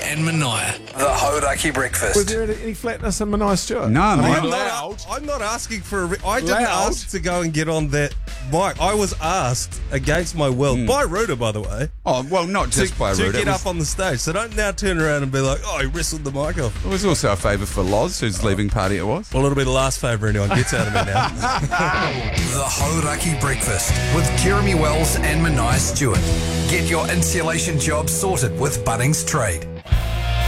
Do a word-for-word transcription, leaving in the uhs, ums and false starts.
and Mania. The Hauraki Breakfast. Was there any flatness in Mania Stewart? No, I'm man. not, I'm not asking for a... Re- I didn't Loud? ask to go and get on that mic. I was asked against my will, by Ruda, by the way, Oh, well, not just to, by to Rude. get It was, up on the stage. So don't now turn around and be like, oh, he wrestled the mic off. it was also a favour for Loz, whose leaving party it was. Well, it'll be the last favour anyone gets out of me now. The Hauraki Breakfast with Jeremy Wells and Mania Stewart. Get your insulation job sorted with Bunnings Trade.